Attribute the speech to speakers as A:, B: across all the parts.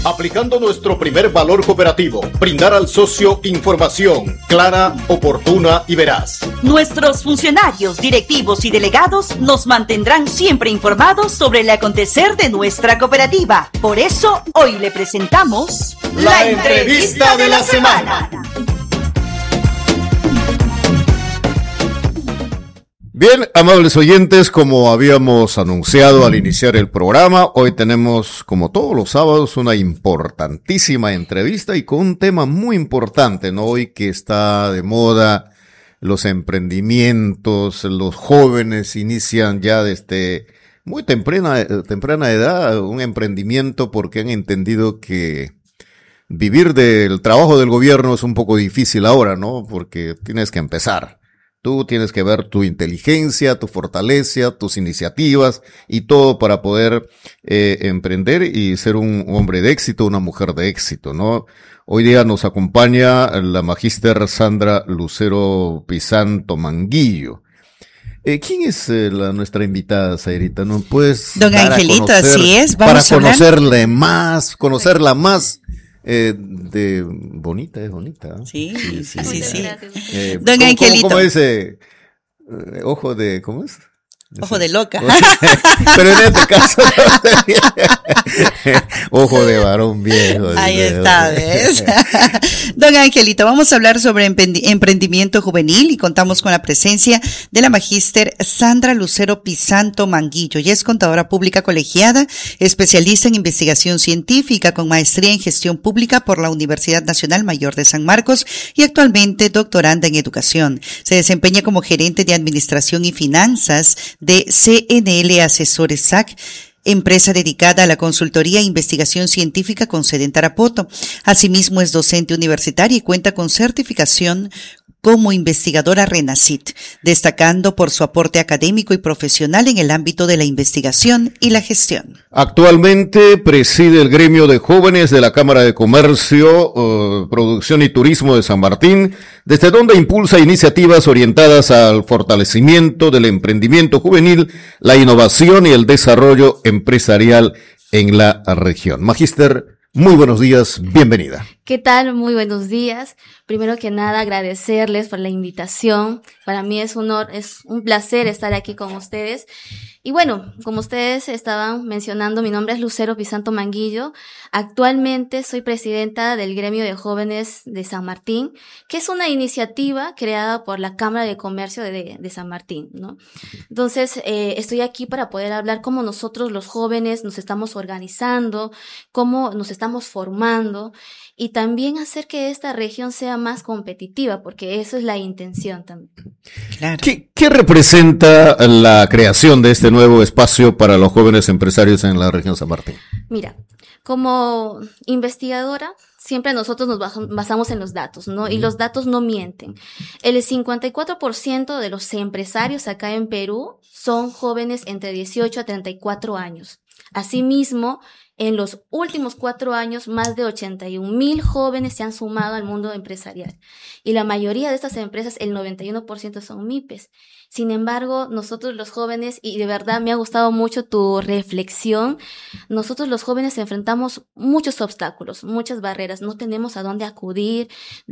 A: Aplicando nuestro primer valor cooperativo, brindar al socio información clara, oportuna y veraz.
B: Nuestros funcionarios, directivos y delegados nos mantendrán siempre informados sobre el acontecer de nuestra cooperativa. Por eso, hoy le presentamos
A: la entrevista de la semana. Bien, amables oyentes, como habíamos anunciado al iniciar el programa, hoy tenemos, como todos los sábados, una importantísima entrevista y con un tema muy importante, ¿no? Hoy que está de moda los emprendimientos, los jóvenes inician ya desde muy temprana edad un emprendimiento porque han entendido que vivir del trabajo del gobierno es un poco difícil ahora, ¿no? Porque tienes que empezar. Tú tienes que ver tu inteligencia, tu fortaleza, tus iniciativas y todo para poder emprender y ser un hombre de éxito, una mujer de éxito, ¿no? Hoy día nos acompaña la magíster Sandra Lucero Pisanto Manguillo. ¿Quién es nuestra invitada, Zairita? ¿No puedes
C: Don Angelito, así es. Vamos
A: para conocerla más. De bonita, es bonita, ¿eh?
C: Sí.
A: Don Angelito. ¿Cómo dice? Ojo de, ¿cómo es?
C: Ojo de loca.
A: Pero en este caso, ojo de varón viejo.
C: Ahí está, ¿ves? Don Angelito, vamos a hablar sobre emprendimiento juvenil y contamos con la presencia de la magíster Sandra Lucero Pisanto Manguillo. Ella es contadora pública colegiada, especialista en investigación científica con maestría en gestión pública por la Universidad Nacional Mayor de San Marcos y actualmente doctoranda en educación. Se desempeña como gerente de administración y finanzas de CNL Asesores SAC, empresa dedicada a la consultoría e investigación científica con sede en Tarapoto. Asimismo es docente universitaria y cuenta con certificación como investigadora RENACIT, destacando por su aporte académico y profesional en el ámbito de la investigación y la gestión.
A: Actualmente preside el gremio de jóvenes de la Cámara de Comercio, Producción y Turismo de San Martín, desde donde impulsa iniciativas orientadas al fortalecimiento del emprendimiento juvenil, la innovación y el desarrollo empresarial en la región. Magíster, muy buenos días, bienvenida.
D: ¿Qué tal? Muy buenos días. Primero que nada, agradecerles por la invitación. Para mí es un honor, es un placer estar aquí con ustedes. Y bueno, como ustedes estaban mencionando, mi nombre es Lucero Pisanto Manguillo. Actualmente soy presidenta del Gremio de Jóvenes de San Martín, que es una iniciativa creada por la Cámara de Comercio de San Martín, ¿no? Entonces, estoy aquí para poder hablar cómo nosotros los jóvenes nos estamos organizando, cómo nos estamos formando y también hacer que esta región sea más competitiva, porque eso es la intención también.
C: Claro.
A: ¿Qué representa la creación de este nuevo espacio para los jóvenes empresarios en la región San Martín?
D: Mira, como investigadora, siempre nosotros nos basamos en los datos, ¿no? Y los datos no mienten. El 54% de los empresarios acá en Perú son jóvenes entre 18 a 34 años. Asimismo, en los últimos 4 años, más de 81,000 jóvenes se han sumado al mundo empresarial. Y la mayoría de estas empresas, el 91% son MIPES. Sin embargo, nosotros los jóvenes, y de verdad me ha gustado mucho tu reflexión, nosotros los jóvenes enfrentamos muchos obstáculos, muchas barreras. No tenemos a dónde acudir,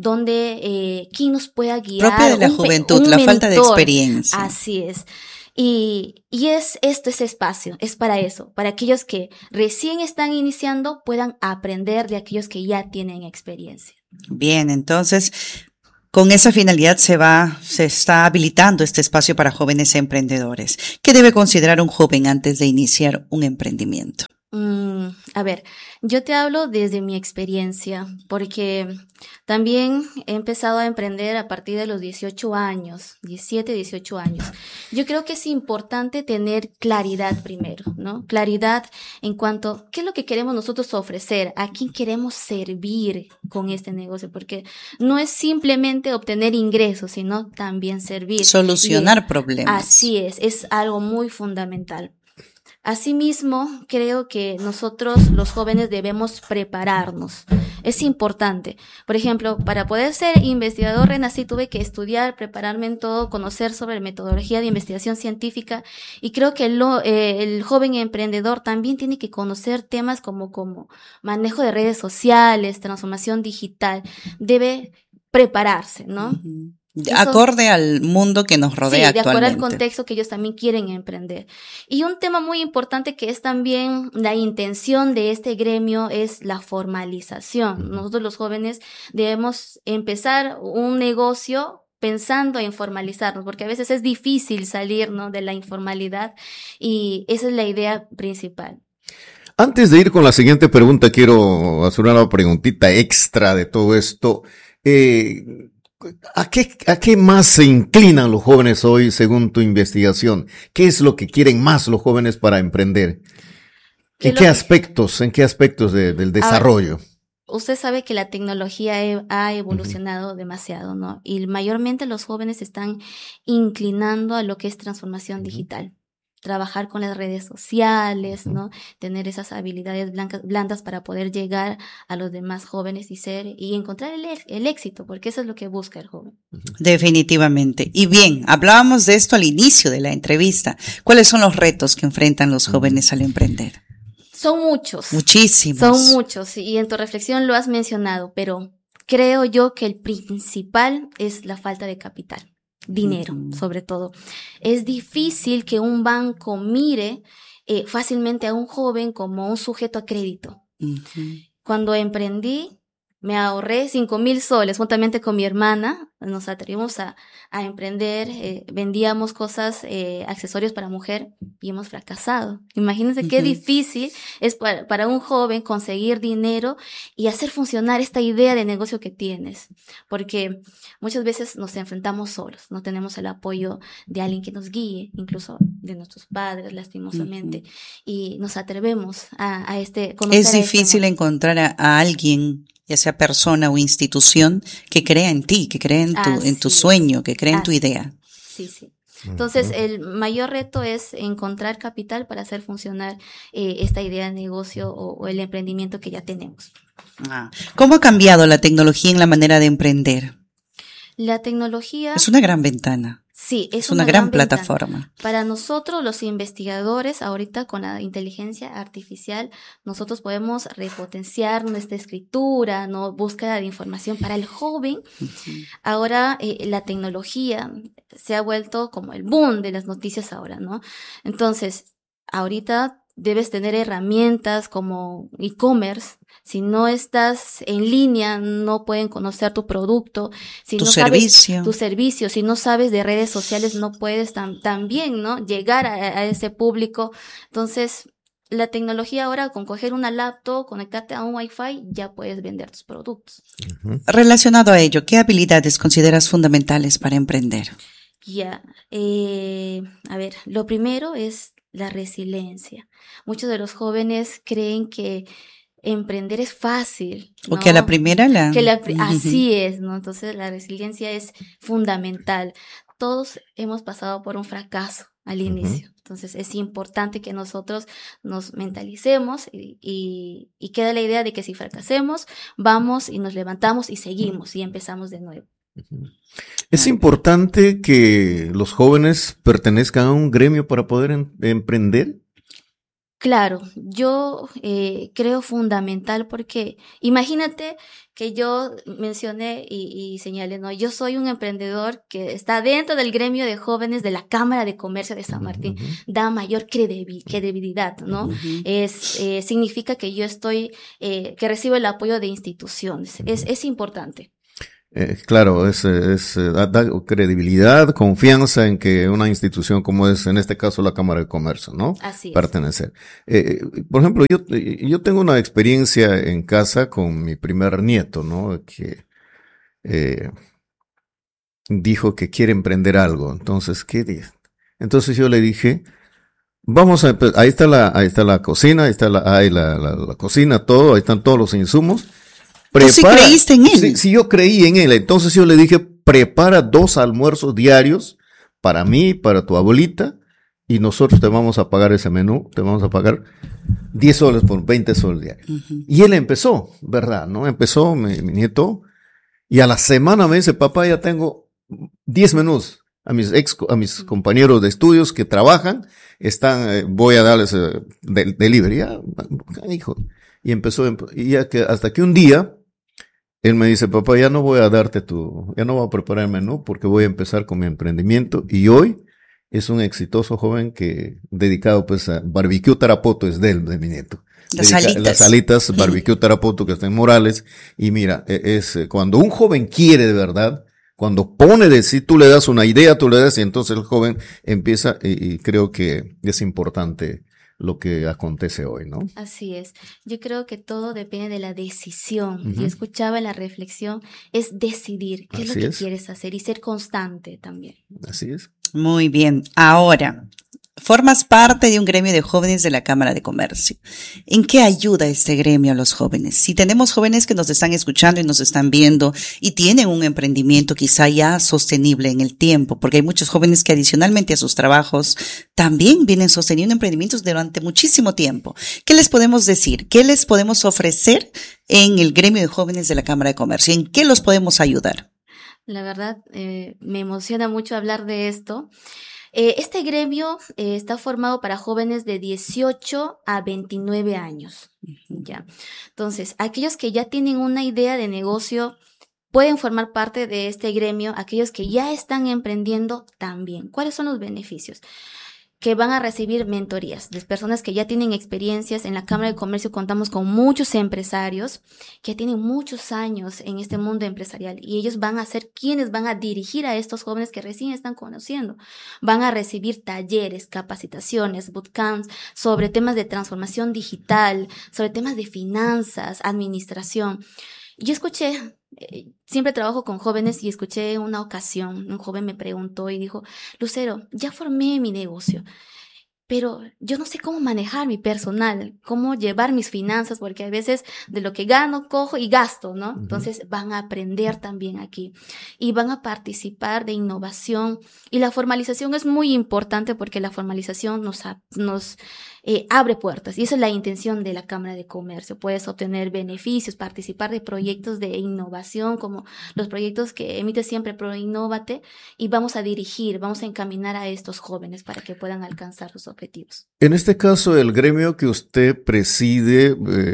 D: quién nos pueda guiar.
C: Propia de la juventud, la falta de experiencia.
D: Así es. Y ese espacio, es para eso, para aquellos que recién están iniciando puedan aprender de aquellos que ya tienen experiencia.
C: Bien, entonces, con esa finalidad se está habilitando este espacio para jóvenes emprendedores. ¿Qué debe considerar un joven antes de iniciar un emprendimiento?
D: A ver, yo te hablo desde mi experiencia, porque también he empezado a emprender a partir de los 18 años, 17, 18 años. Yo creo que es importante tener claridad primero, ¿no? Claridad en cuanto a qué es lo que queremos nosotros ofrecer, a quién queremos servir con este negocio, porque no es simplemente obtener ingresos, sino también servir.
C: Solucionar problemas.
D: Así es algo muy fundamental. Asimismo, creo que nosotros los jóvenes debemos prepararnos. Es importante. Por ejemplo, para poder ser investigador RENACYT tuve que estudiar, prepararme en todo, conocer sobre metodología de investigación científica, y creo que el joven emprendedor también tiene que conocer temas como manejo de redes sociales, transformación digital. Debe prepararse, ¿no?
C: Uh-huh. Acorde al mundo que nos rodea actualmente. Sí, de acuerdo
D: al contexto que ellos también quieren emprender. Y un tema muy importante que es también la intención de este gremio es la formalización. Nosotros los jóvenes debemos empezar un negocio pensando en formalizarnos, porque a veces es difícil salir, ¿no?, de la informalidad, y esa es la idea principal.
A: Antes de ir con la siguiente pregunta, quiero hacer una preguntita extra de todo esto. ¿A qué más se inclinan los jóvenes hoy según tu investigación? ¿Qué es lo que quieren más los jóvenes para emprender? ¿En qué aspectos del desarrollo?
D: Ahora, usted sabe que la tecnología ha evolucionado demasiado, ¿no? Y mayormente los jóvenes están inclinando a lo que es transformación digital. Trabajar con las redes sociales, ¿no? Tener esas habilidades blandas para poder llegar a los demás jóvenes y encontrar el éxito, porque eso es lo que busca el joven.
C: Definitivamente. Y bien, hablábamos de esto al inicio de la entrevista. ¿Cuáles son los retos que enfrentan los jóvenes al emprender?
D: Son muchos.
C: Muchísimos.
D: Son muchos, y en tu reflexión lo has mencionado, pero creo yo que el principal es la falta de capital. Dinero, sobre todo. Es difícil que un banco mire fácilmente a un joven como un sujeto a crédito. Cuando emprendí, me ahorré 5,000 soles, juntamente con mi hermana, nos atrevimos a emprender, vendíamos cosas, accesorios para mujer, y hemos fracasado. Imagínense qué difícil es para un joven conseguir dinero y hacer funcionar esta idea de negocio que tienes, porque muchas veces nos enfrentamos solos, no tenemos el apoyo de alguien que nos guíe, incluso de nuestros padres, lastimosamente, y nos atrevemos a conocer.
C: Es difícil encontrar a alguien, ya sea persona o institución, que crea en ti, que crea en tu sueño, que crea en tu idea.
D: Sí. Entonces, el mayor reto es encontrar capital para hacer funcionar esta idea de negocio o el emprendimiento que ya tenemos.
C: ¿Cómo ha cambiado la tecnología en la manera de emprender?
D: La tecnología
C: es una gran ventana.
D: Sí, es
C: una gran plataforma.
D: Para nosotros, los investigadores, ahorita con la inteligencia artificial, nosotros podemos repotenciar nuestra escritura, ¿no? Búsqueda de información. Para el joven, ahora la tecnología se ha vuelto como el boom de las noticias ahora, ¿no? Entonces, ahorita debes tener herramientas como e-commerce. Si no estás en línea, no pueden conocer tu producto. Si no sabes tu servicio, si no sabes de redes sociales, no puedes también, ¿no?, llegar a ese público. Entonces, la tecnología ahora, con coger una laptop, conectarte a un Wi-Fi, ya puedes vender tus productos.
C: Relacionado a ello, ¿qué habilidades consideras fundamentales para emprender?
D: A ver, lo primero es la resiliencia. Muchos de los jóvenes creen que emprender es fácil, ¿no?
C: O que a la primera
D: así es, ¿no? Entonces la resiliencia es fundamental. Todos hemos pasado por un fracaso al inicio. Entonces es importante que nosotros nos mentalicemos y queda la idea de que si fracasemos, vamos y nos levantamos y seguimos y empezamos de nuevo.
A: ¿Es importante que los jóvenes pertenezcan a un gremio para poder emprender?
D: Claro, yo creo fundamental, porque imagínate que yo mencioné y señalé, ¿no? Yo soy un emprendedor que está dentro del gremio de jóvenes de la Cámara de Comercio de San Martín. Da mayor credibilidad, ¿no? Significa que yo que recibo el apoyo de instituciones. Es importante.
A: Claro, da credibilidad, confianza en que una institución como es, en este caso, la Cámara de Comercio, ¿no?
D: Así es.
A: Pertenecer. Por ejemplo, yo tengo una experiencia en casa con mi primer nieto, ¿no? Que dijo que quiere emprender algo. Entonces, ¿qué dice? Entonces yo le dije, ahí está la cocina, ahí está la cocina, todo, ahí están todos los insumos.
C: ¿Tú sí creíste en él?
A: Sí, yo creí en él. Entonces yo le dije, prepara 2 almuerzos diarios para mí, para tu abuelita, y nosotros te vamos a pagar ese menú, te vamos a pagar 10 soles por 20 soles diarios. Y él empezó, ¿verdad? ¿No? Empezó mi nieto, y a la semana me dice, papá, ya tengo 10 menús. A mis compañeros de estudios que trabajan, voy a darles delivery. Ya, hijo. Y empezó, y ya que hasta que un día, él me dice, papá, ya no voy a preparar el menú porque voy a empezar con mi emprendimiento. Y hoy es un exitoso joven dedicado pues a barbecue Tarapoto, es de mi nieto. Las alitas barbecue Tarapoto que está en Morales. Y mira, cuando un joven quiere de verdad, cuando pone de sí, tú le das una idea, y entonces el joven empieza, y creo que es importante lo que acontece hoy, ¿no?
D: Así es. Yo creo que todo depende de la decisión. Yo escuchaba la reflexión, es decidir qué es lo que quieres hacer y ser constante también.
A: Así es.
C: Muy bien. Ahora, formas parte de un gremio de jóvenes de la Cámara de Comercio. ¿En qué ayuda este gremio a los jóvenes? Si tenemos jóvenes que nos están escuchando y nos están viendo y tienen un emprendimiento quizá ya sostenible en el tiempo, porque hay muchos jóvenes que adicionalmente a sus trabajos también vienen sosteniendo emprendimientos durante muchísimo tiempo. ¿Qué les podemos decir? ¿Qué les podemos ofrecer en el gremio de jóvenes de la Cámara de Comercio? ¿En qué los podemos ayudar?
D: La verdad, me emociona mucho hablar de esto. Este gremio está formado para jóvenes de 18 a 29 años. ¿Ya? Entonces, aquellos que ya tienen una idea de negocio pueden formar parte de este gremio. Aquellos que ya están emprendiendo también. ¿Cuáles son los beneficios? Que van a recibir mentorías de personas que ya tienen experiencias. En la Cámara de Comercio contamos con muchos empresarios que tienen muchos años en este mundo empresarial y ellos van a ser quienes van a dirigir a estos jóvenes que recién están conociendo. Van a recibir talleres, capacitaciones, bootcamps sobre temas de transformación digital, sobre temas de finanzas, administración. Yo escuché, siempre trabajo con jóvenes y escuché una ocasión, un joven me preguntó y dijo, Lucero, ya formé mi negocio, pero yo no sé cómo manejar mi personal, cómo llevar mis finanzas, porque a veces de lo que gano, cojo y gasto, ¿no? Entonces van a aprender también aquí y van a participar de innovación. Y la formalización es muy importante porque la formalización nos abre puertas y esa es la intención de la Cámara de Comercio. Puedes obtener beneficios, participar de proyectos de innovación como los proyectos que emite siempre ProInnovate y vamos a encaminar a estos jóvenes para que puedan alcanzar sus objetivos.
A: En este caso, el gremio que usted preside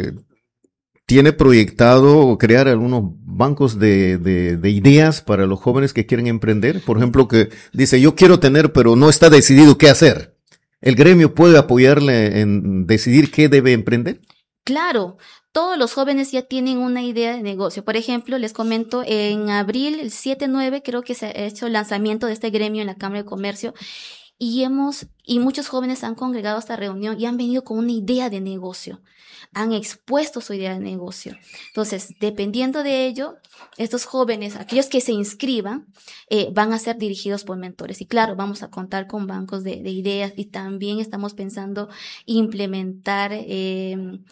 A: tiene proyectado crear algunos bancos de ideas para los jóvenes que quieren emprender. Por ejemplo, que dice, yo quiero tener, pero no está decidido qué hacer. ¿El gremio puede apoyarle en decidir qué debe emprender?
D: Claro, todos los jóvenes ya tienen una idea de negocio. Por ejemplo, les comento, en abril, el 7-9, creo que se ha hecho el lanzamiento de este gremio en la Cámara de Comercio y muchos jóvenes han congregado a esta reunión y han venido con una idea de negocio. Han expuesto su idea de negocio. Entonces, dependiendo de ello, estos jóvenes, aquellos que se inscriban, van a ser dirigidos por mentores. Y claro, vamos a contar con bancos de ideas y también estamos pensando implementar en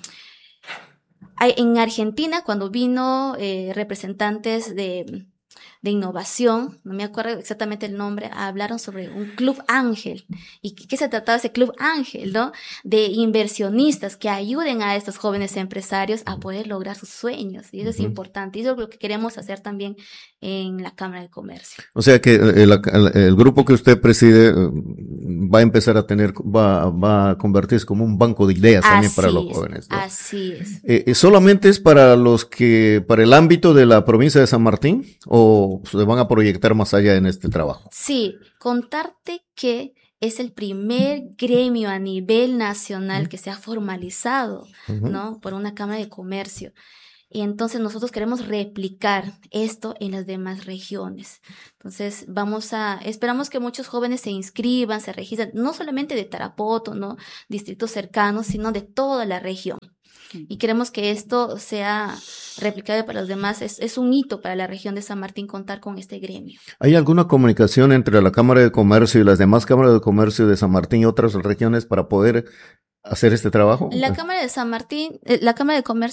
D: Argentina, cuando vino representantes de innovación, no me acuerdo exactamente el nombre, hablaron sobre un Club Ángel. ¿Y qué se trataba ese Club Ángel, no? De inversionistas que ayuden a estos jóvenes empresarios a poder lograr sus sueños. Y eso es importante. Y eso es lo que queremos hacer también en la Cámara de Comercio.
A: O sea que el grupo que usted preside va a empezar a va a convertirse como un banco de ideas también para los jóvenes, ¿no?
D: Así es.
A: ¿Solamente es para para el ámbito de la provincia de San Martín o se van a proyectar más allá en este trabajo?
D: Sí, contarte que es el primer gremio a nivel nacional que se ha formalizado, ¿no? Por una Cámara de Comercio. Y entonces nosotros queremos replicar esto en las demás regiones. Entonces esperamos que muchos jóvenes se inscriban, se registren, no solamente de Tarapoto, ¿no? Distritos cercanos, sino de toda la región. Y queremos que esto sea replicado para los demás. Es un hito para la región de San Martín contar con este gremio.
A: ¿Hay alguna comunicación entre la Cámara de Comercio y las demás cámaras de comercio de San Martín y otras regiones para poder hacer este trabajo?
D: La Cámara de San Martín, la Cámara de Comercio